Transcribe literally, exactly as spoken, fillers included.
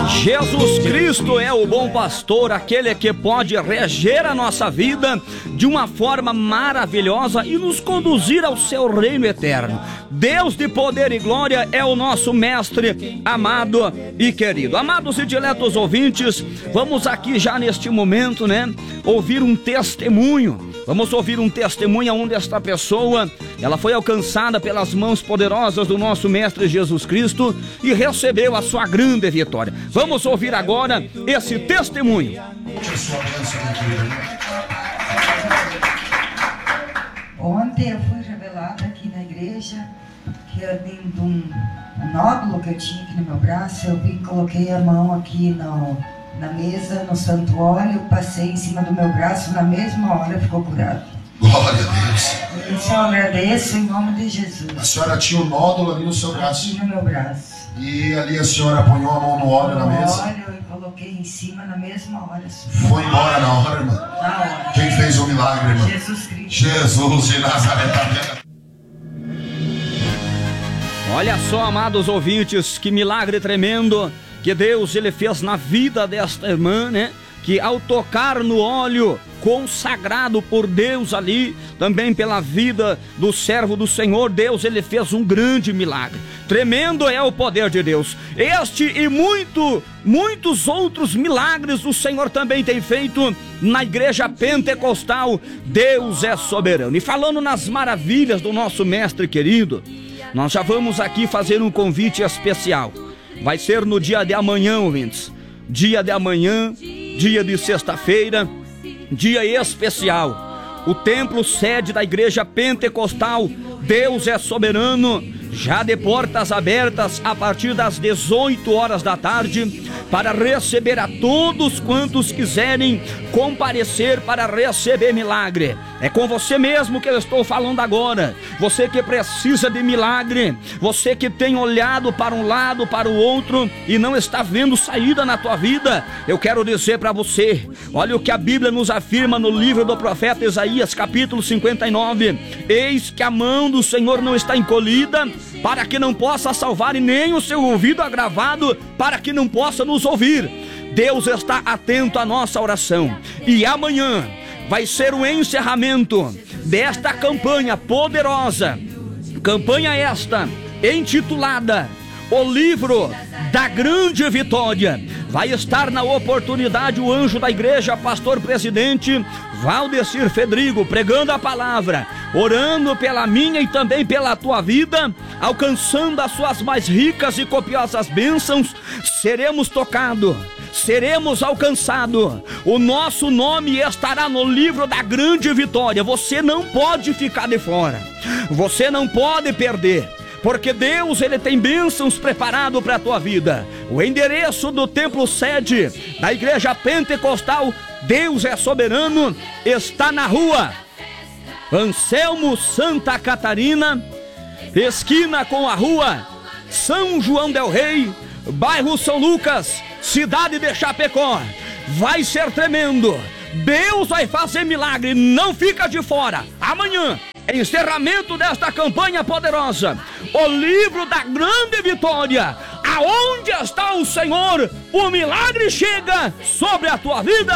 Jesus Cristo é o bom pastor, aquele que pode reger a nossa vida de uma forma maravilhosa e nos conduzir ao seu reino eterno. Deus de poder e glória é o nosso mestre amado e querido. Amados e diletos ouvintes, vamos aqui já neste momento, né, ouvir um testemunho. Vamos ouvir um testemunho onde esta pessoa, ela foi alcançada pelas mãos poderosas do nosso mestre Jesus Cristo e recebeu a sua grande vitória. Vamos ouvir agora esse testemunho. Ontem eu fui revelada aqui na igreja que eu tenho um, um nódulo que eu tinha aqui no meu braço. Eu vim, coloquei a mão aqui no, na mesa, no santo óleo, passei em cima do meu braço, na mesma hora ficou curado. Glória a Deus. Isso eu agradeço em nome de Jesus. A senhora tinha um nódulo ali no seu braço. Aqui no meu braço. E ali a senhora apanhou a mão no óleo na mesa. No óleo eu coloquei em cima na mesma hora. Foi embora na hora, irmã? Na hora. Quem fez o milagre, irmã? Jesus Cristo. Jesus de Nazaré. Olha só, amados ouvintes, que milagre tremendo que Deus ele fez na vida desta irmã, né? Que ao tocar no óleo consagrado por Deus ali, também pela vida do servo do Senhor, Deus ele fez um grande milagre. Tremendo é o poder de Deus. Este e muito, muitos outros milagres o Senhor também tem feito na igreja pentecostal. Deus é soberano. E falando nas maravilhas do nosso mestre querido, nós já vamos aqui fazer um convite especial. Vai ser no dia de amanhã, ouvintes. Dia de amanhã, dia de sexta-feira, dia especial. O templo sede da igreja pentecostal Deus é soberano, já de portas abertas a partir das dezoito horas da tarde, para receber a todos quantos quiserem comparecer para receber milagre. É com você mesmo que eu estou falando agora. Você que precisa de milagre, você que tem olhado para um lado, para o outro e não está vendo saída na tua vida, eu quero dizer para você, olha o que a Bíblia nos afirma no livro do profeta Isaías, capítulo cinquenta e nove: eis que a mão do Senhor não está encolhida, para que não possa salvar, e nem o seu ouvido agravado, para que não possa nos ouvir. Deus está atento à nossa oração. E amanhã vai ser o encerramento desta campanha poderosa. Campanha esta intitulada O Livro da Grande Vitória. Vai estar na oportunidade o anjo da igreja, pastor presidente Valdecir Fedrigo, pregando a palavra, orando pela minha e também pela tua vida, alcançando as suas mais ricas e copiosas bênçãos. Seremos tocados, seremos alcançados, o nosso nome estará no livro da grande vitória. Você não pode ficar de fora, você não pode perder, porque Deus ele tem bênçãos preparadas para a tua vida. O endereço do templo sede da igreja pentecostal Deus é soberano está na rua Anselmo Santa Catarina, esquina com a rua São João del Rei, bairro São Lucas, cidade de Chapecó. Vai ser tremendo. Deus vai fazer milagre, não fica de fora. Amanhã, encerramento desta campanha poderosa, o livro da grande vitória. Aonde está o Senhor, o milagre chega sobre a tua vida.